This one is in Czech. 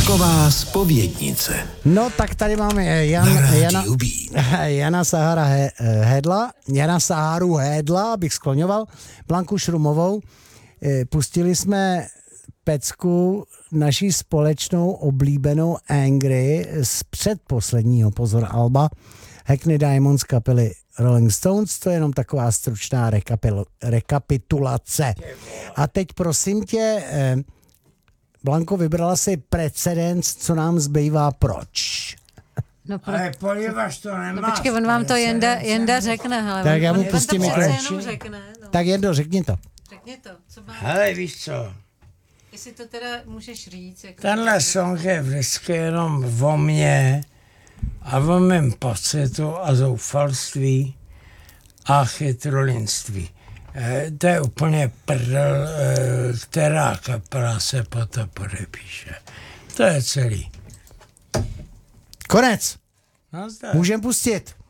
Roková zpovědnice. No tak tady máme Jana Saharu Hédla, abych skloňoval, Blanku Šrumovou. Pustili jsme pecku naší společnou oblíbenou Angry z předposledního, pozor, alba Hackney Diamonds kapely Rolling Stones, to je jenom taková stručná rekapitulace. A teď prosím tě, Blanko, vybrala si precedens, co nám zbývá, proč? No, Ale poněvadž to nemá. No počkej, on vám to Jenda řekne, hele. Tak já mu on pustím to mikrofon. jenom řekne. No. Tak Jendo, řekni to. Řekni to, co má... Hele, víš co? Jestli to teda můžeš říct. Jako... Tenhle song je vždycky jenom o mně a o mém pocitu a zoufalství a chytrulinství. To je úplně prdel, která kapela se po to podepíše. To je celý. Konec. Nazdar. Můžem pustit.